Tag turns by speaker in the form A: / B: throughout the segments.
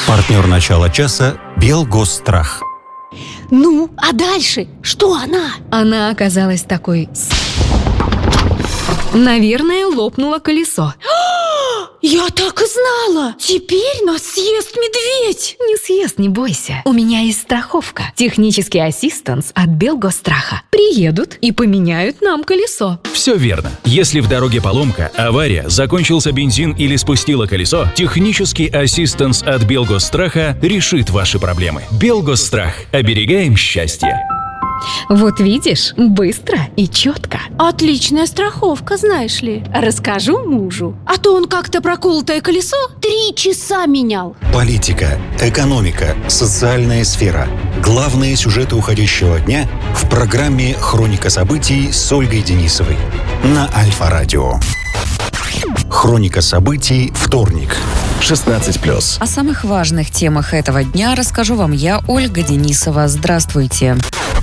A: Партнер начала часа Белгосстрах.
B: Ну, а дальше? Что она?
C: Она оказалась такой... Наверное, лопнуло колесо.
B: Я так и знала! Теперь нас съест медведь!
C: Не съест, не бойся. У меня есть страховка. Технический ассистанс от Белгосстраха. Приедут и поменяют нам колесо.
D: Все верно. Если в дороге поломка, авария, закончился бензин или спустило колесо, технический ассистанс от Белгосстраха решит ваши проблемы. Белгосстрах. Оберегаем счастье.
C: Вот видишь, быстро и четко.
B: Отличная страховка, знаешь ли. Расскажу мужу. А то он как-то проколотое колесо 3 часа менял.
A: Политика, экономика, социальная сфера. Главные сюжеты уходящего дня в программе «Хроника событий» с Ольгой Денисовой на Альфа-радио. Хроника событий, вторник.
E: 16+.
F: О самых важных темах этого дня расскажу вам я, Ольга Денисова. Здравствуйте.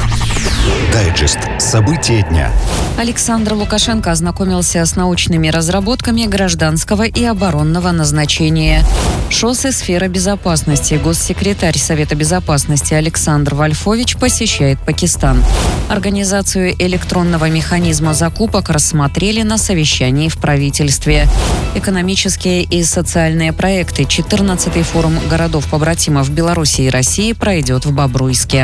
A: Дайджест. События дня.
F: Александр Лукашенко ознакомился с научными разработками гражданского и оборонного назначения. ШОС и сфера безопасности. Госсекретарь Совета безопасности Александр Вольфович посещает Пакистан. Организацию электронного механизма закупок рассмотрели на совещании в правительстве. Экономические и социальные проекты. 14-й форум городов-побратимов Беларуси и России пройдет в Бобруйске.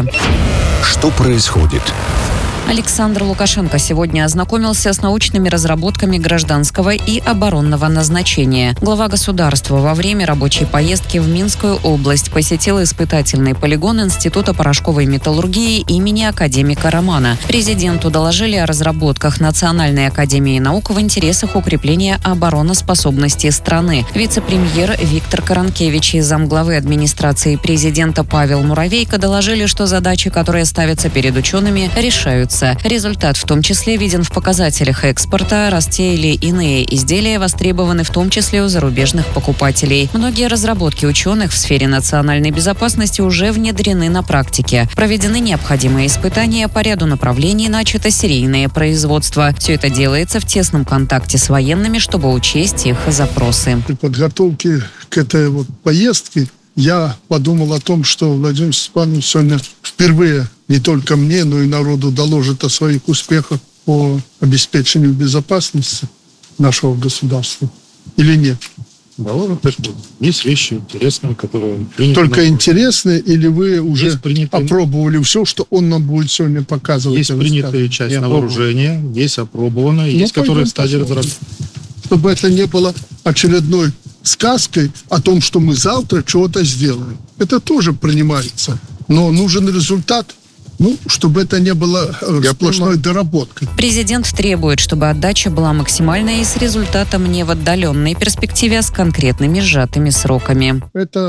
A: Что происходит?
F: Александр Лукашенко сегодня ознакомился с научными разработками гражданского и оборонного назначения. Глава государства во время рабочей поездки в Минскую область посетил испытательный полигон Института порошковой металлургии имени академика Романа. Президенту доложили о разработках Национальной академии наук в интересах укрепления обороноспособности страны. Вице-премьер Виктор Каранкевич и замглавы администрации президента Павел Муравейко доложили, что задачи, которые ставятся перед учеными, решаются. Результат в том числе виден в показателях экспорта, раз те или иные изделия востребованы в том числе у зарубежных покупателей. Многие разработки ученых в сфере национальной безопасности уже внедрены на практике. Проведены необходимые испытания по ряду направлений, начато серийное производство. Все это делается в тесном контакте с военными, чтобы учесть их запросы.
G: При подготовке к этой поездке я подумал о том, что Владимир Степанович сегодня впервые не только мне, но и народу доложит о своих успехах по обеспечению безопасности нашего государства. Или нет?
H: Доложит, есть вещи интересные, которые...
G: Только интересные, или вы уже опробовали все, что он нам будет сегодня показывать?
H: Есть принятая часть на вооружение, есть опробованная, есть которые в стадии разработки.
G: Чтобы это не было очередной сказкой о том, что мы завтра чего-то сделаем. Это тоже принимается. Но нужен результат, чтобы это не было сплошной доработкой.
F: Президент требует, чтобы отдача была максимальной и с результатом не в отдаленной перспективе, а с конкретными сжатыми сроками.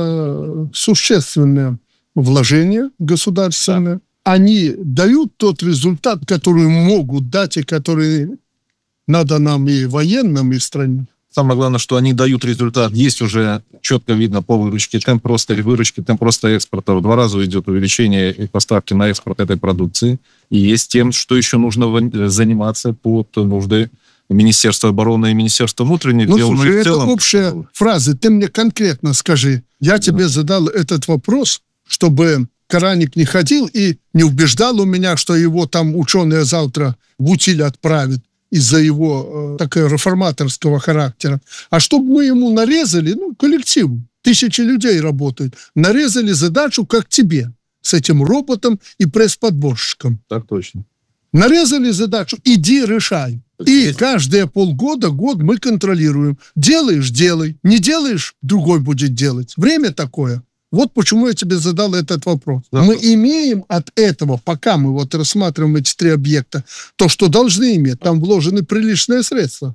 G: Это существенное вложение государственное. Да. Они дают тот результат, который могут дать и который надо нам и военным, и стране.
I: Самое главное, что они дают результат. Есть уже четко видно по выручке, темп роста или выручки, темп роста экспорта. В 2 раза идет увеличение поставки на экспорт этой продукции. И есть тем, что еще нужно заниматься под нужды Министерства обороны и Министерства внутренних дел.
G: Слушай, это общая фраза. Ты мне конкретно скажи. Я тебе задал этот вопрос, чтобы Караник не ходил и не убеждал у меня, что его там ученые завтра в утиль отправят из-за его такого реформаторского характера. А чтобы мы ему нарезали, коллектив, 1000 людей работают, нарезали задачу, как тебе, с этим роботом и пресс-подборщиком.
I: Так точно.
G: Нарезали задачу, иди решай. И каждые полгода, год мы контролируем. Делаешь – делай, не делаешь – другой будет делать. Время такое. Вот почему я тебе задал этот вопрос. Да. Мы имеем от этого, пока мы рассматриваем эти 3 объекта, то, что должны иметь. Там вложены приличные средства.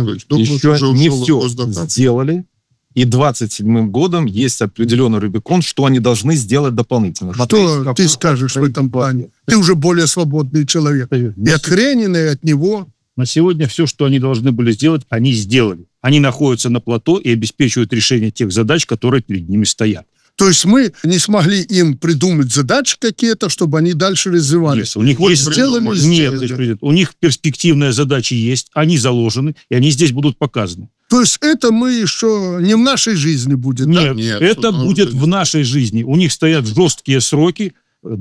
I: Еще не все сделали. И 27-м годом есть определенный Рубикон, что они должны сделать дополнительно.
G: Что ты скажешь в этом плане? Ты уже более свободный человек. И от Хренина, и от него.
H: На сегодня все, что они должны были сделать, они сделали. Они находятся на плато и обеспечивают решение тех задач, которые перед ними стоят.
G: То есть мы не смогли им придумать задачи какие-то, чтобы они дальше развивались.
H: Yes, у них есть, у них перспективные задачи есть, они заложены, и они здесь будут показаны.
G: То есть это мы еще не в нашей жизни будет, да?
H: Нет, это будет в нашей жизни. У них стоят жесткие сроки,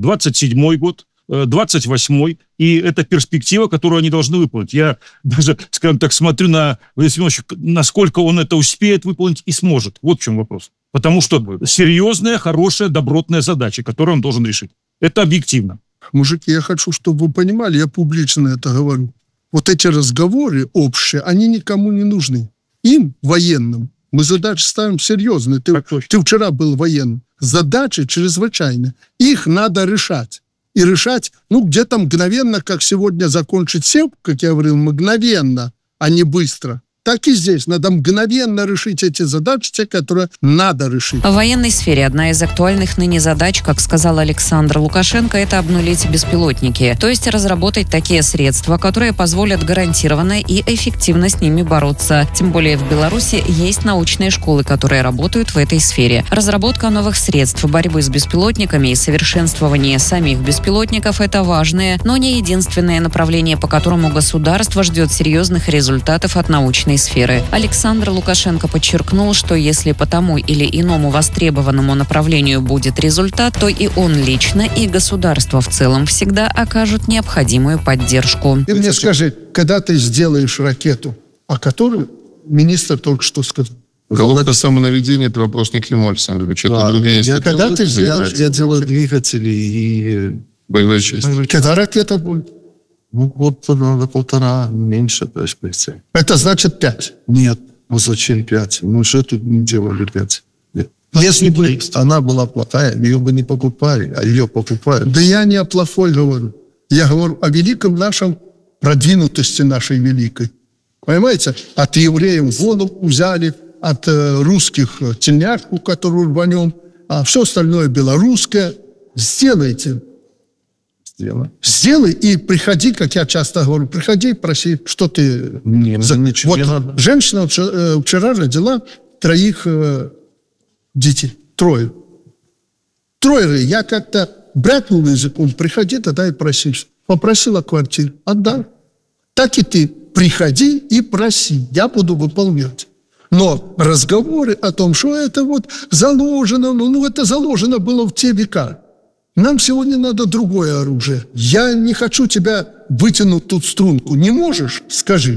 H: 27-й год, 28-й, и это перспектива, которую они должны выполнить. Я даже, скажем так, смотрю на Владимира Семеновича, насколько он это успеет выполнить и сможет. Вот в чем вопрос. Потому что серьезная, хорошая, добротная задача, которую он должен решить. Это объективно.
G: Мужики, я хочу, чтобы вы понимали, я публично это говорю. Вот эти разговоры общие, они никому не нужны. Им, военным, мы задачи ставим серьезные. Ты вчера был военным. Задачи чрезвычайные. Их надо решать. И решать, где-то мгновенно, как сегодня закончить СЕП, как я говорил, мгновенно, а не быстро. Так и здесь. Надо мгновенно решить эти задачи, те, которые надо решить.
F: В военной сфере одна из актуальных ныне задач, как сказал Александр Лукашенко, это обнулить беспилотники. То есть разработать такие средства, которые позволят гарантированно и эффективно с ними бороться. Тем более в Беларуси есть научные школы, которые работают в этой сфере. Разработка новых средств борьбы с беспилотниками и совершенствование самих беспилотников – это важное, но не единственное направление, по которому государство ждет серьезных результатов от научной сферы. Александр Лукашенко подчеркнул, что если по тому или иному востребованному направлению будет результат, то и он лично, и государство в целом всегда окажут необходимую поддержку.
G: Ты мне скажи, когда ты сделаешь ракету, о которой министр только что сказал?
I: Головка самонаведения – это вопрос не к нему, Александр Ильич.
G: Когда ты сделаешь?
E: Я делаю двигатели и
I: боевые части.
G: Когда ракета будет?
E: Вот на 1,5 меньше, то есть, прицель.
G: Это значит 5?
E: Нет, зачем 5? Что тут не делали 5? Если бы она была плохая, ее бы не покупали, а ее покупают.
G: Да я не о плохой говорю. Я говорю о великом нашем продвинутости нашей великой. Понимаете? От евреев воду взяли, от русских тельняшку, которую рванем, а все остальное белорусское. Сделайте. Сделай и приходи, как я часто говорю, приходи и проси, что ты...
E: Ничего не надо.
G: Женщина вчера родила 3 детей. 3. Я как-то брякнул языком, приходи тогда и проси. Попросила квартиру, отдал. Так и ты приходи и проси, я буду выполнять. Но разговоры о том, что это вот заложено, это заложено было в те века. Нам сегодня надо другое оружие. Я не хочу тебя вытянуть тут струнку. Не можешь? Скажи.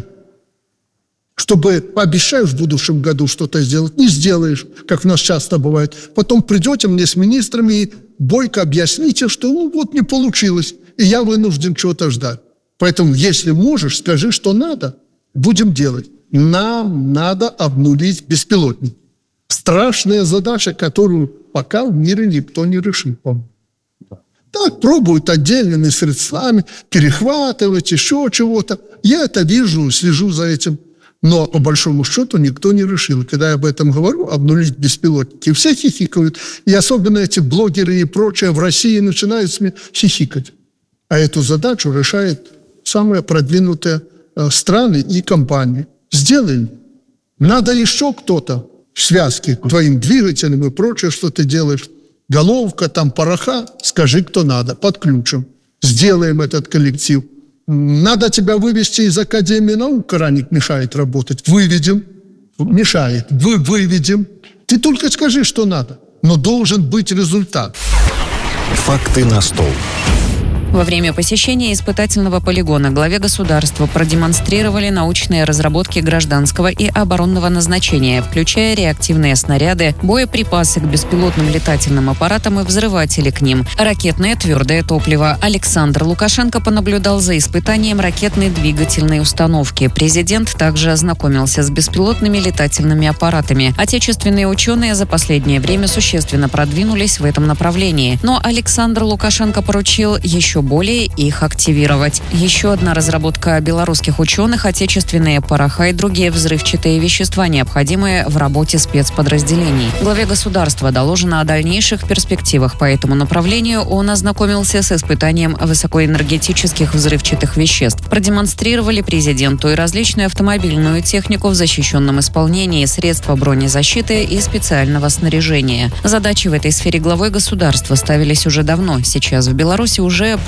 G: Чтобы пообещаешь в будущем году что-то сделать, не сделаешь, как у нас часто бывает. Потом придете мне с министрами и бойко объясните, что не получилось, и я вынужден чего-то ждать. Поэтому, если можешь, скажи, что надо, будем делать. Нам надо обнулить беспилотник. Страшная задача, которую пока в мире никто не решил, по-моему. Так, пробуют отдельными средствами перехватывать, еще чего-то. Я это вижу, слежу за этим. Но, по большому счету, никто не решил. Когда я об этом говорю, обнулить беспилотники, все хихикают. И особенно эти блогеры и прочее в России начинают хихикать. А эту задачу решают самые продвинутые страны и компании. Сделай. Надо еще кто-то в связке к твоим двигателям и прочее, что ты делаешь. Головка, пороха, скажи, кто надо, подключим. Сделаем этот коллектив. Надо тебя вывести из Академии наук, краник мешает работать. Выведем. Мешает. Выведем. Ты только скажи, что надо. Но должен быть результат.
A: Факты на стол.
F: Во время посещения испытательного полигона главе государства продемонстрировали научные разработки гражданского и оборонного назначения, включая реактивные снаряды, боеприпасы к беспилотным летательным аппаратам и взрыватели к ним, ракетное твердое топливо. Александр Лукашенко понаблюдал за испытанием ракетной двигательной установки. Президент также ознакомился с беспилотными летательными аппаратами. Отечественные ученые за последнее время существенно продвинулись в этом направлении. Но Александр Лукашенко поручил еще более их активировать. Еще одна разработка белорусских ученых – отечественные пороха и другие взрывчатые вещества, необходимые в работе спецподразделений. Главе государства доложено о дальнейших перспективах по этому направлению. Он ознакомился с испытанием высокоэнергетических взрывчатых веществ. Продемонстрировали президенту и различную автомобильную технику в защищенном исполнении, средства бронезащиты и специального снаряжения. Задачи в этой сфере главой государства ставились уже давно. Сейчас в Беларуси уже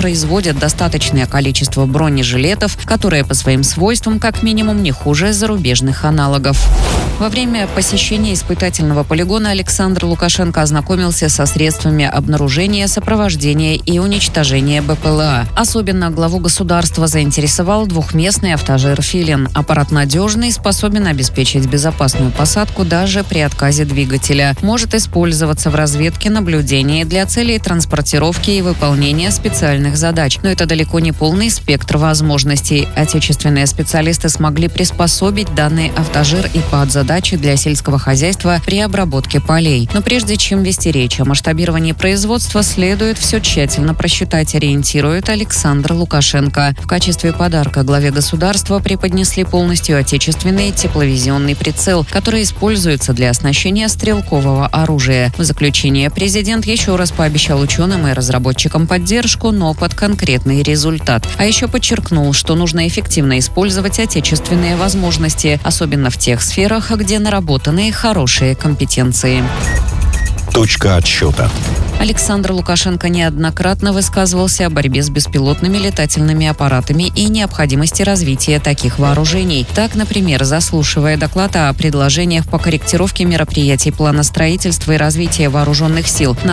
F: производят достаточное количество бронежилетов, которые по своим свойствам как минимум не хуже зарубежных аналогов. Во время посещения испытательного полигона Александр Лукашенко ознакомился со средствами обнаружения, сопровождения и уничтожения БПЛА. Особенно главу государства заинтересовал двухместный автожир «Филин». Аппарат надежный, способен обеспечить безопасную посадку даже при отказе двигателя. Может использоваться в разведке, наблюдении для целей транспортировки и выполнения специальных задач. Но это далеко не полный спектр возможностей. Отечественные специалисты смогли приспособить данный автожир и под задачи для сельского хозяйства при обработке полей. Но прежде чем вести речь о масштабировании производства, следует все тщательно просчитать, ориентирует Александр Лукашенко. В качестве подарка главе государства преподнесли полностью отечественный тепловизионный прицел, который используется для оснащения стрелкового оружия. В заключение президент еще раз пообещал ученым и разработчикам поддержку, но под конкретный результат. А еще подчеркнул, что нужно эффективно использовать отечественные возможности, особенно в тех сферах, где наработаны хорошие компетенции.
A: Точка отсчета.
F: Александр Лукашенко неоднократно высказывался о борьбе с беспилотными летательными аппаратами и необходимости развития таких вооружений. Так, например, заслушивая доклад о предложениях по корректировке мероприятий плана строительства и развития вооруженных сил на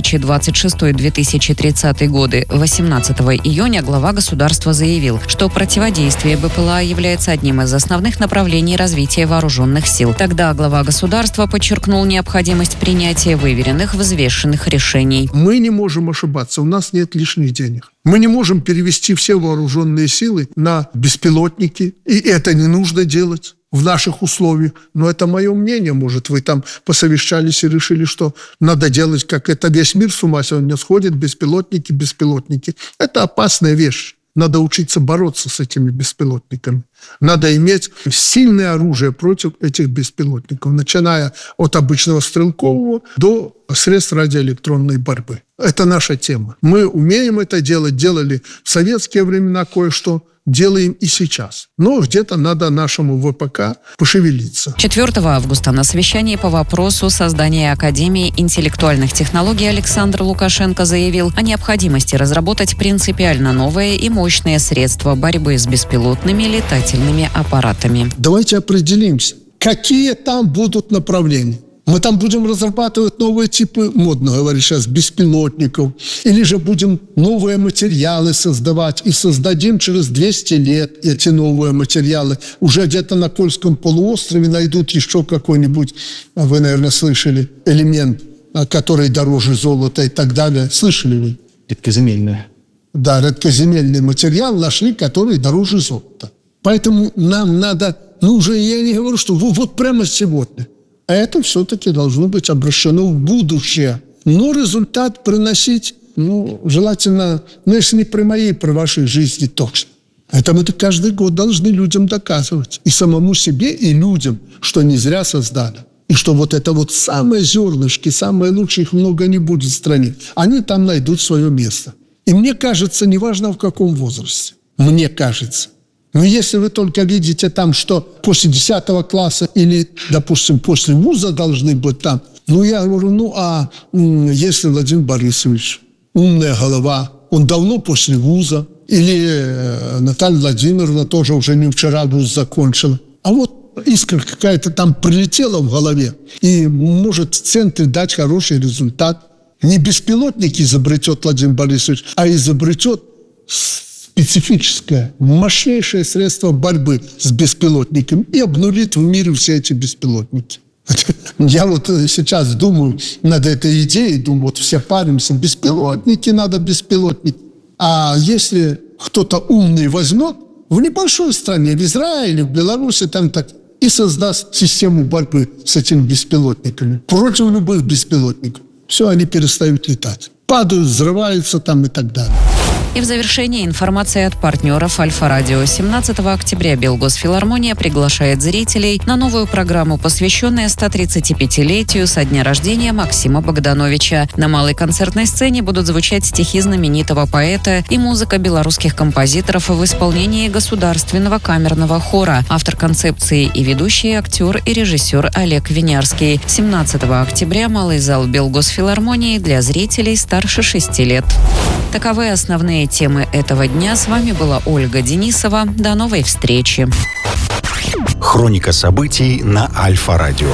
F: 2026-2030 годы 18 июня глава государства заявил, что противодействие БПЛА является одним из основных направлений развития вооруженных сил. Тогда глава государства подчеркнул необходимость принятия выверенных, взвешенных решений.
G: Мы не можем ошибаться, у нас нет лишних денег. Мы не можем перевести все вооруженные силы на беспилотники, и это не нужно делать в наших условиях. Но это мое мнение, может, вы там посовещались и решили, что надо делать, как это весь мир с ума сегодня сходит, беспилотники. Это опасная вещь. Надо учиться бороться с этими беспилотниками. Надо иметь сильное оружие против этих беспилотников, начиная от обычного стрелкового до средств радиоэлектронной борьбы. Это наша тема. Мы умеем это делать, делали в советские времена кое-что, делаем и сейчас. Но где-то надо нашему ВПК пошевелиться.
F: 4 августа на совещании по вопросу создания Академии интеллектуальных технологий Александр Лукашенко заявил о необходимости разработать принципиально новые и мощные средства борьбы с беспилотными летательными аппаратами.
G: Давайте определимся, какие там будут направления. Мы там будем разрабатывать новые типы, модно говорить сейчас, беспилотников, или же будем новые материалы создавать, и создадим через 200 лет эти новые материалы. Уже где-то на Кольском полуострове найдут еще какой-нибудь, вы, наверное, слышали, элемент, который дороже золота и так далее. Слышали вы?
J: Редкоземельный.
G: Да, редкоземельный материал нашли, который дороже золота. Поэтому нам надо, уже я не говорю, что вот прямо сегодня. А это все-таки должно быть обращено в будущее. Но результат приносить, желательно, если не при моей, при вашей жизни точно. Это мы каждый год должны людям доказывать. И самому себе, и людям, что не зря создали. И что вот это вот самые зернышки, самые лучшие, их много не будет в стране. Они там найдут свое место. И мне кажется, неважно в каком возрасте. Мне кажется. Но если вы только видите там, что после 10 класса или, допустим, после вуза должны быть там, я говорю, если Владимир Борисович, умная голова, он давно после вуза, или Наталья Владимировна тоже уже не вчера вуз закончила, а вот искра какая-то там прилетела в голове и может в центре дать хороший результат. Не беспилотники изобретет Владимир Борисович, а изобретет специфическое, мощнейшее средство борьбы с беспилотниками и обнулит в мире все эти беспилотники. Я вот сейчас думаю над этой идеей, думаю, вот все паримся, беспилотники, надо беспилотники. А если кто-то умный возьмет в небольшой стране, в Израиле, в Беларуси, там так, и создаст систему борьбы с этими беспилотниками против любых беспилотников, все, они перестают летать. Падают, взрываются там и так далее.
F: И в завершение информация от партнеров Альфа-Радио. 17 октября Белгосфилармония приглашает зрителей на новую программу, посвященную 135-летию со дня рождения Максима Богдановича. На малой концертной сцене будут звучать стихи знаменитого поэта и музыка белорусских композиторов в исполнении Государственного камерного хора. Автор концепции и ведущий актер и режиссер Олег Винярский. 17 октября малый зал Белгосфилармонии для зрителей старше 6 лет. Таковы основные темы этого дня. С вами была Ольга Денисова. До новой встречи.
A: Хроника событий на Альфа-радио.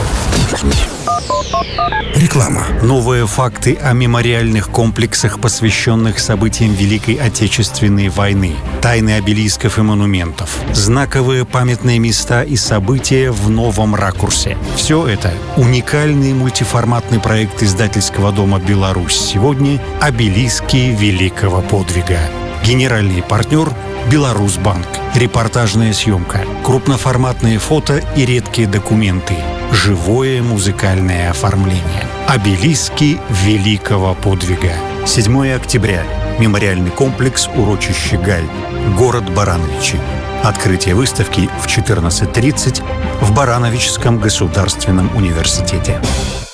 A: Реклама. Новые факты о мемориальных комплексах, посвященных событиям Великой Отечественной войны, тайны обелисков и монументов, знаковые памятные места и события в новом ракурсе. Все это — уникальный мультиформатный проект издательского дома «Беларусь сегодня» «Обелиски великого подвига». Генеральный партнер — Беларусьбанк. Репортажная съемка, крупноформатные фото и редкие документы, живое музыкальное оформление. Обелиски великого подвига. 7 октября. Мемориальный комплекс «Урочище Галь», город Барановичи. Открытие выставки в 14:30 в Барановичском государственном университете.